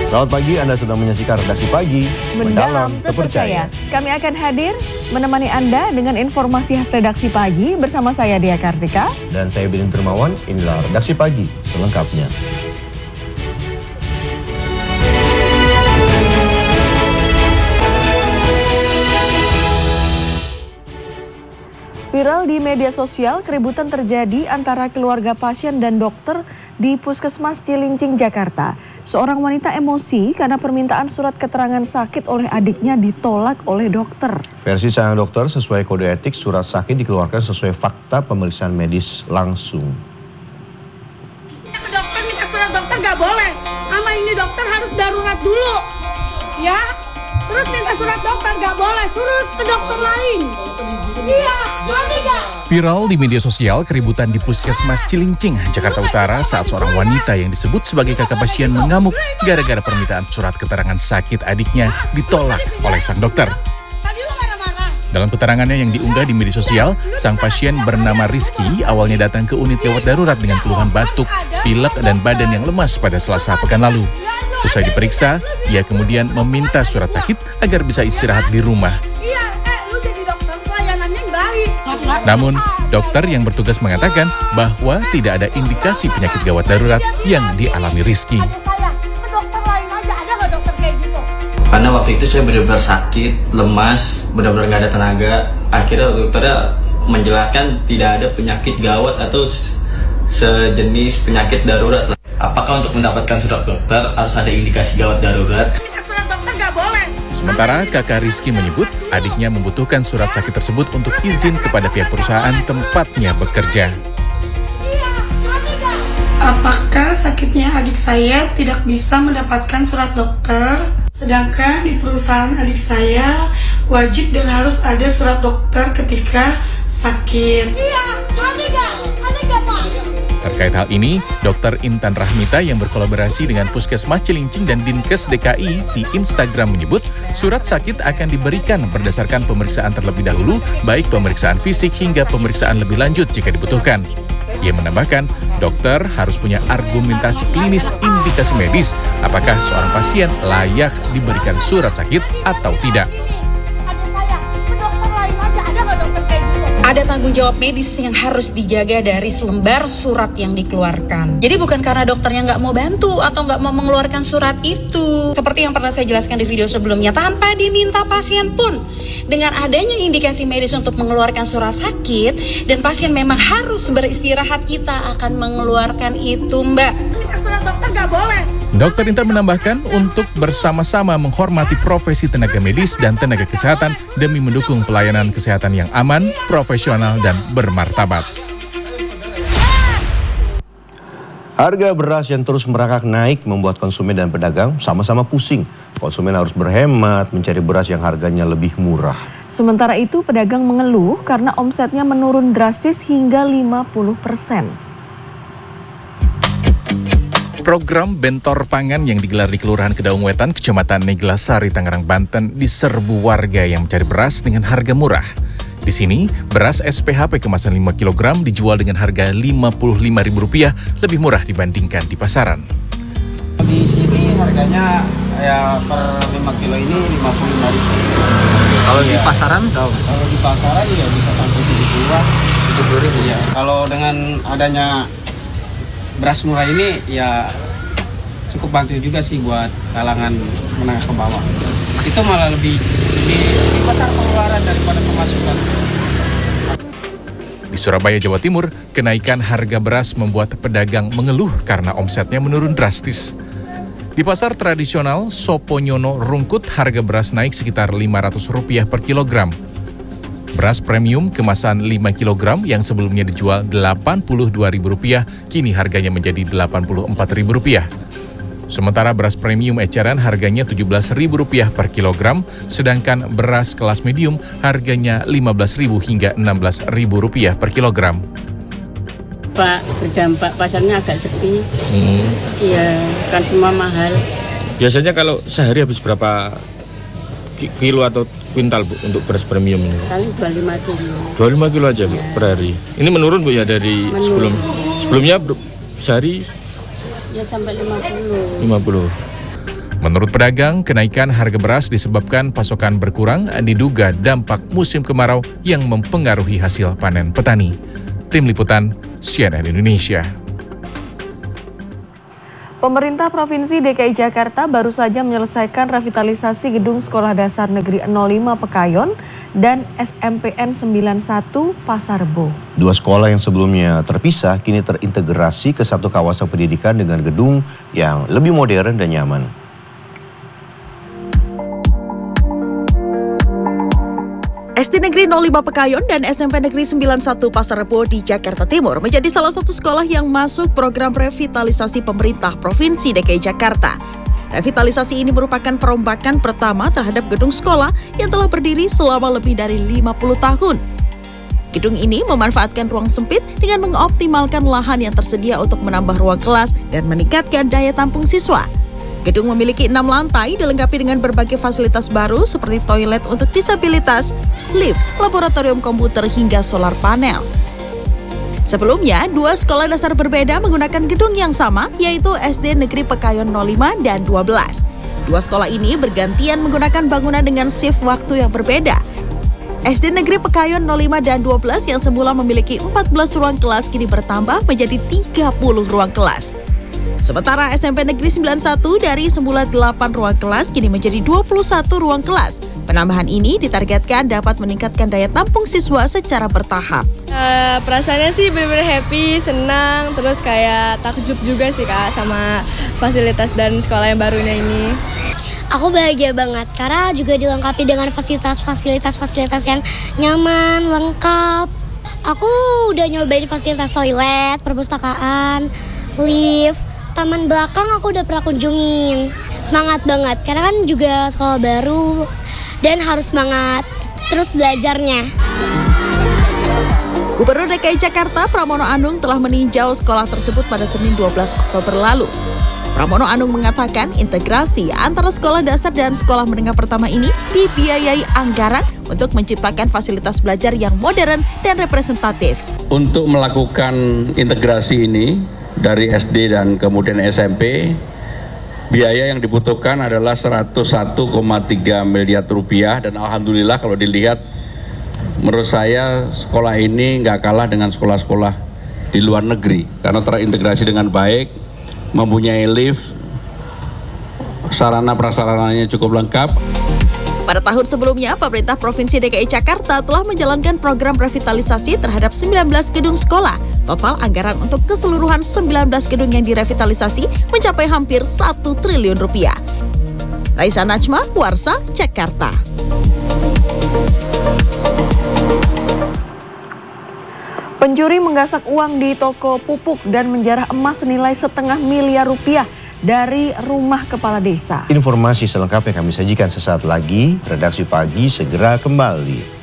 Selamat pagi, Anda sedang menyaksikan Redaksi Pagi Mendalam Terpercaya. Kami akan hadir menemani Anda dengan informasi khas Redaksi Pagi bersama saya Dia Kartika. Dan saya Bidin Dermawan, inilah Redaksi Pagi selengkapnya. Viral di media sosial, keributan terjadi antara keluarga pasien dan dokter di Puskesmas Cilincing, Jakarta. Seorang wanita emosi karena permintaan surat keterangan sakit oleh adiknya ditolak oleh dokter. Versi sang dokter, sesuai kode etik, surat sakit dikeluarkan sesuai fakta pemeriksaan medis langsung. Ke dokter minta surat dokter nggak boleh. Sama ini dokter harus darurat dulu, ya. Terus minta surat dokter nggak boleh, suruh ke dokter lain. Iya, ngerti nggak? Viral di media sosial keributan di Puskesmas Cilincing, Jakarta Utara saat seorang wanita yang disebut sebagai kakak pasien mengamuk gara-gara permintaan surat keterangan sakit adiknya ditolak oleh sang dokter. Tadi lu marah-marah. Dalam keterangannya yang diunggah di media sosial, sang pasien bernama Rizky awalnya datang ke unit gawat darurat dengan keluhan batuk, pilek, dan badan yang lemas pada Selasa pekan lalu. Usai diperiksa, ia kemudian meminta surat sakit agar bisa istirahat di rumah. Iya, lu jadi dokter pelayanannya yang baik. Namun, dokter yang bertugas mengatakan bahwa tidak ada indikasi penyakit gawat darurat yang dialami Rizky. Ada saya, ke dokter lain aja, ada nggak dokter kayak gitu? Karena waktu itu saya benar-benar sakit, lemas, benar-benar nggak ada tenaga. Akhirnya dokternya menjelaskan tidak ada penyakit gawat atau sejenis penyakit darurat. Apakah untuk mendapatkan surat dokter harus ada indikasi gawat darurat? Minta surat dokter nggak boleh. Sementara kakak Rizky menyebut adiknya membutuhkan surat sakit tersebut untuk izin kepada pihak perusahaan tempatnya bekerja. Iya, ngerti nggak? Apakah sakitnya adik saya tidak bisa mendapatkan surat dokter? Sedangkan di perusahaan adik saya wajib dan harus ada surat dokter ketika sakit. Iya, ngerti nggak? Ada nggak Pak? Terkait hal ini, Dr. Intan Rahmita yang berkolaborasi dengan Puskesmas Cilincing dan Dinkes DKI di Instagram menyebut surat sakit akan diberikan berdasarkan pemeriksaan terlebih dahulu, baik pemeriksaan fisik hingga pemeriksaan lebih lanjut jika dibutuhkan. Ia menambahkan, dokter harus punya argumentasi klinis indikasi medis apakah seorang pasien layak diberikan surat sakit atau tidak. Ada saya, ke dokter lain aja, ada nggak dokter kayak gitu? Ada tanggung jawab medis yang harus dijaga dari selembar surat yang dikeluarkan. Jadi bukan karena dokternya nggak mau bantu atau nggak mau mengeluarkan surat itu. Seperti yang pernah saya jelaskan di video sebelumnya, tanpa diminta pasien pun. Dengan adanya indikasi medis untuk mengeluarkan surat sakit, dan pasien memang harus beristirahat, kita akan mengeluarkan itu, Mbak. Minta surat dokter nggak boleh. Dr. Intan menambahkan untuk bersama-sama menghormati profesi tenaga medis dan tenaga kesehatan demi mendukung pelayanan kesehatan yang aman, profesional, dan bermartabat. Harga beras yang terus merangkak naik membuat konsumen dan pedagang sama-sama pusing. Konsumen harus berhemat mencari beras yang harganya lebih murah. Sementara itu, pedagang mengeluh karena omsetnya menurun drastis hingga 50%. Program Bentor Pangan yang digelar di Kelurahan Kedaung Wetan, Kecamatan Neglasari, Tangerang, Banten diserbu warga yang mencari beras dengan harga murah. Di sini, beras SPHP kemasan 5 kg dijual dengan harga Rp55.000 lebih murah dibandingkan di pasaran. Di sini harganya ya per 5 kilo ini Rp55.000. Kalau di pasaran, Kalau di pasaran ya bisa sampai Rp70.000. Ya. Kalau dengan adanya beras murah ini ya cukup bantu juga sih buat kalangan menengah ke bawah. Itu malah lebih besar pengeluaran daripada pemasukan. Di Surabaya, Jawa Timur, kenaikan harga beras membuat pedagang mengeluh karena omsetnya menurun drastis. Di pasar tradisional Soponyono Rungkut, harga beras naik sekitar Rp500 per kilogram. Beras premium kemasan 5 kg yang sebelumnya dijual Rp82.000, kini harganya menjadi Rp84.000. Sementara beras premium eceran harganya Rp17.000 per kilogram, sedangkan beras kelas medium harganya Rp15.000 hingga Rp16.000 per kilogram. Pak, berdampak pasarnya agak sepi. Iya, kan semua mahal. Biasanya kalau sehari habis berapa kilo atau kuintal Bu untuk beras premium ini? Paling 25 kilo. 25 kilo aja Bu per hari. Ini menurun Bu ya dari sebelumnya sehari? Ya sampai 50. Menurut pedagang, kenaikan harga beras disebabkan pasokan berkurang, diduga dampak musim kemarau yang mempengaruhi hasil panen petani. Tim Liputan CNN Indonesia. Pemerintah Provinsi DKI Jakarta baru saja menyelesaikan revitalisasi Gedung Sekolah Dasar Negeri 05 Pekayon dan SMPN 91 Pasar Rebo. Dua sekolah yang sebelumnya terpisah kini terintegrasi ke satu kawasan pendidikan dengan gedung yang lebih modern dan nyaman. SD Negeri 05 Pekayon dan SMP Negeri 91 Pasar Rebo di Jakarta Timur menjadi salah satu sekolah yang masuk program revitalisasi pemerintah Provinsi DKI Jakarta. Revitalisasi ini merupakan perombakan pertama terhadap gedung sekolah yang telah berdiri selama lebih dari 50 tahun. Gedung ini memanfaatkan ruang sempit dengan mengoptimalkan lahan yang tersedia untuk menambah ruang kelas dan meningkatkan daya tampung siswa. Gedung memiliki 6 lantai dilengkapi dengan berbagai fasilitas baru seperti toilet untuk disabilitas, lift, laboratorium komputer hingga solar panel. Sebelumnya, dua sekolah dasar berbeda menggunakan gedung yang sama, yaitu SD Negeri Pekayon 05 dan 12. Dua sekolah ini bergantian menggunakan bangunan dengan shift waktu yang berbeda. SD Negeri Pekayon 05 dan 12 yang semula memiliki 14 ruang kelas kini bertambah menjadi 30 ruang kelas. Sementara SMP Negeri 91 dari semula 8 ruang kelas kini menjadi 21 ruang kelas. Penambahan ini ditargetkan dapat meningkatkan daya tampung siswa secara bertahap. Perasaannya sih benar-benar happy, senang, terus kayak takjub juga sih Kak sama fasilitas dan sekolah yang barunya ini. Aku bahagia banget karena juga dilengkapi dengan fasilitas yang nyaman, lengkap. Aku udah nyobain fasilitas toilet, perpustakaan, lift, taman belakang aku udah pernah kunjungin. Semangat banget, karena kan juga sekolah baru dan harus semangat terus belajarnya. Gubernur DKI Jakarta Pramono Anung telah meninjau sekolah tersebut pada Senin 12 Oktober lalu. Pramono Anung mengatakan integrasi antara sekolah dasar dan sekolah menengah pertama ini dibiayai anggaran untuk menciptakan fasilitas belajar yang modern dan representatif. Untuk melakukan integrasi ini dari SD dan kemudian SMP, biaya yang dibutuhkan adalah 101,3 miliar rupiah dan alhamdulillah kalau dilihat menurut saya sekolah ini nggak kalah dengan sekolah-sekolah di luar negeri karena terintegrasi dengan baik, mempunyai lift, sarana prasarananya cukup lengkap. Pada tahun sebelumnya, pemerintah Provinsi DKI Jakarta telah menjalankan program revitalisasi terhadap 19 gedung sekolah. Total anggaran untuk keseluruhan 19 gedung yang direvitalisasi mencapai hampir 1 triliun rupiah. Raisa Najma, Warsa, Jakarta. Pencuri menggasak uang di toko pupuk dan menjarah emas senilai setengah miliar rupiah dari rumah kepala desa. Informasi selengkapnya kami sajikan sesaat lagi. Redaksi Pagi segera kembali.